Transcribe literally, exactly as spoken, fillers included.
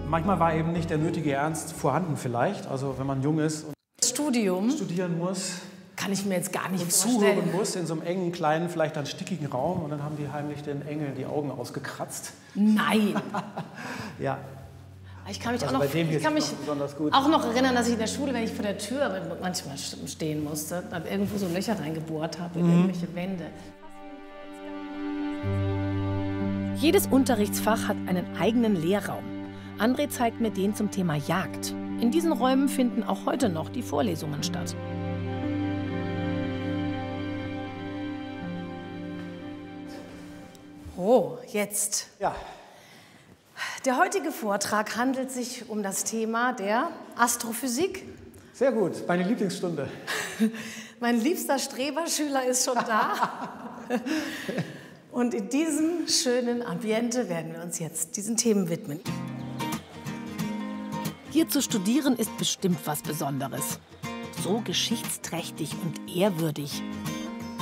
Manchmal war eben nicht der nötige Ernst vorhanden vielleicht. Also wenn man jung ist und Studium studieren muss kann ich mir jetzt gar nicht und vorstellen. zuhören muss in so einem engen, kleinen, vielleicht dann stickigen Raum. Und dann haben die heimlich den Engeln die Augen ausgekratzt. Nein. Ja. Ich kann mich, Also auch, noch, bei dem ich kann mich noch besonders gut. auch noch erinnern, dass ich in der Schule, wenn ich vor der Tür manchmal stehen musste, dann irgendwo so Löcher reingebohrt habe in mhm. irgendwelche Wände. Jedes Unterrichtsfach hat einen eigenen Lehrraum. André zeigt mir den zum Thema Jagd. In diesen Räumen finden auch heute noch die Vorlesungen statt. Oh, jetzt. Ja. Der heutige Vortrag handelt sich um das Thema der Astrophysik. Sehr gut, meine Lieblingsstunde. Mein liebster Streberschüler ist schon da. Und in diesem schönen Ambiente werden wir uns jetzt diesen Themen widmen. Hier zu studieren ist bestimmt was Besonderes. So geschichtsträchtig und ehrwürdig.